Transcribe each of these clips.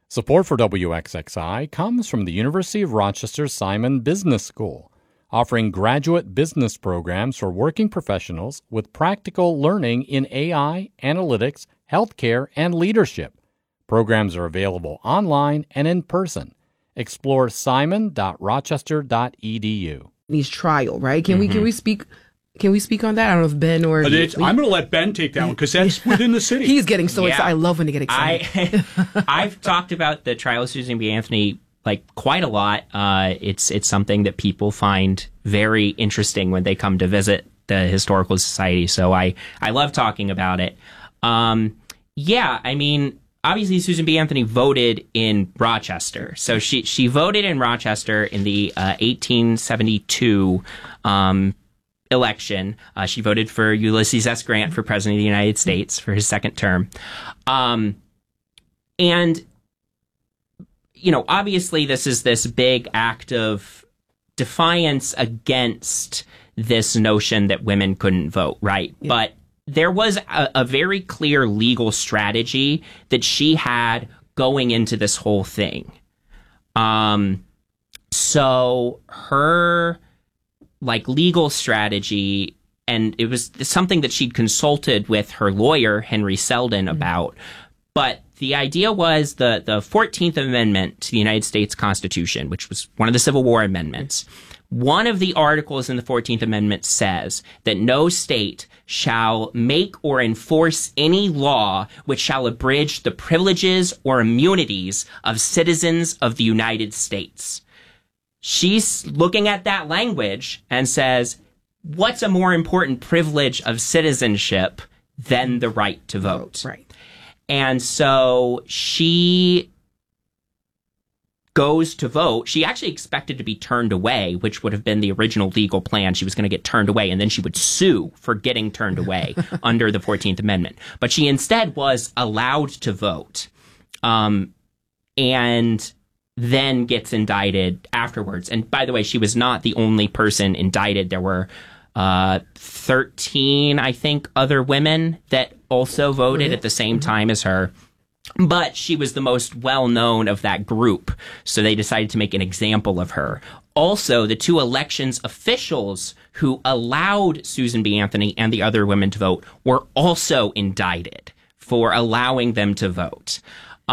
Support for WXXI comes from the University of Rochester Simon Business School, offering graduate business programs for working professionals with practical learning in AI, analytics, healthcare, and leadership. Programs are available online and in person. Explore simon.rochester.edu. Needs trial, right? Can we speak on that? I don't know if Ben or I'm going to let Ben take that one because that's within the city. He's getting so excited. I love when they get excited. I've talked about the trial of Susan B. Anthony quite a lot. It's something that people find very interesting when they come to visit the Historical Society. So I love talking about it. Obviously Susan B. Anthony voted in Rochester. So she voted in Rochester in the 1872 election. She voted for Ulysses S. Grant for President of the United States for his second term. Obviously this is this big act of defiance against this notion that women couldn't vote, right? Yeah. But there was a very clear legal strategy that she had going into this whole thing. So her legal strategy, and it was something that she'd consulted with her lawyer, Henry Selden, about. But the idea was the 14th Amendment to the United States Constitution, which was one of the Civil War amendments. One of the articles in the 14th Amendment says that no state shall make or enforce any law which shall abridge the privileges or immunities of citizens of the United States. She's looking at that language and says, what's a more important privilege of citizenship than the right to vote? Right. And so she goes to vote. She actually expected to be turned away, which would have been the original legal plan. She was going to get turned away, and then she would sue for getting turned away under the 14th Amendment. But she instead was allowed to vote, and then gets indicted afterwards. And by the way, she was not the only person indicted. There were 13, I think, other women that also voted at the same time as her. But she was the most well-known of that group, so they decided to make an example of her. Also, the two elections officials who allowed Susan B. Anthony and the other women to vote were also indicted for allowing them to vote.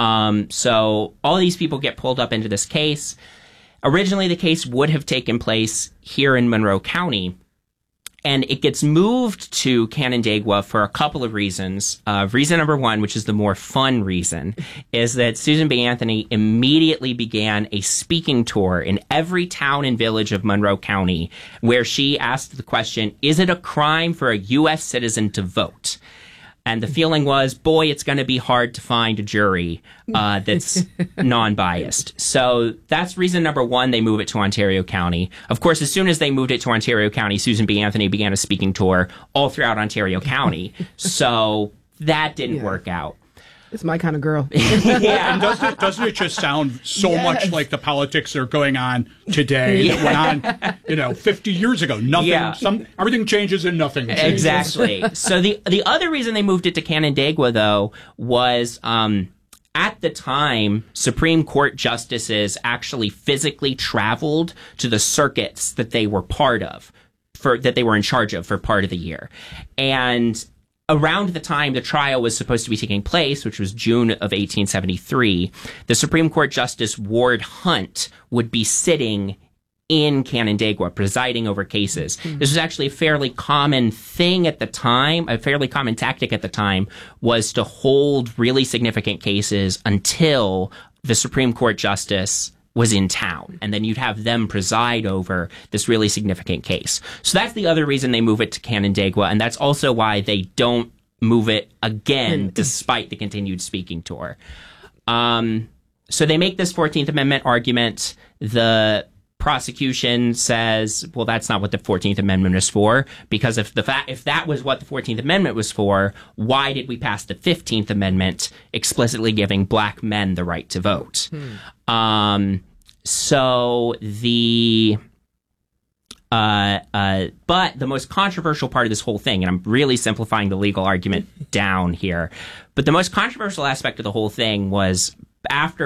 So all these people get pulled up into this case. Originally, the case would have taken place here in Monroe County, and it gets moved to Canandaigua for a couple of reasons. Reason number one, which is the more fun reason, is that Susan B. Anthony immediately began a speaking tour in every town and village of Monroe County where she asked the question, is it a crime for a U.S. citizen to vote? And the feeling was, boy, it's going to be hard to find a jury that's non-biased. So that's reason number one, they move it to Ontario County. Of course, as soon as they moved it to Ontario County, Susan B. Anthony began a speaking tour all throughout Ontario County. So that didn't work out. It's my kind of girl. Yeah. And doesn't it just sound so much like the politics that are going on today that went on, 50 years ago? Nothing, everything changes and nothing changes. Exactly. So the other reason they moved it to Canandaigua, though, was at the time, Supreme Court justices actually physically traveled to the circuits that they were part of, that they were in charge of for part of the year. And around the time the trial was supposed to be taking place, which was June of 1873, the Supreme Court Justice Ward Hunt would be sitting in Canandaigua, presiding over cases. Mm-hmm. This was actually a fairly common thing at the time, a fairly common tactic at the time, was to hold really significant cases until the Supreme Court Justice was in town, and then you'd have them preside over this really significant case. So that's the other reason they move it to Canandaigua, and that's also why they don't move it again despite the continued speaking tour. So they make this 14th Amendment argument. The prosecution says, well, that's not what the 14th Amendment is for, because if that was what the 14th Amendment was for, why did we pass the 15th Amendment explicitly giving black men the right to vote? But the most controversial part of this whole thing, and I'm really simplifying the legal argument down here, but the most controversial aspect of the whole thing was after